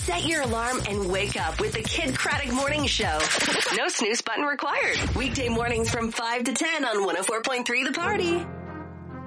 Set your alarm and wake up with the Kid Craddock Morning Show. No snooze button required. Weekday mornings from 5 to 10 on 104.3 The Party.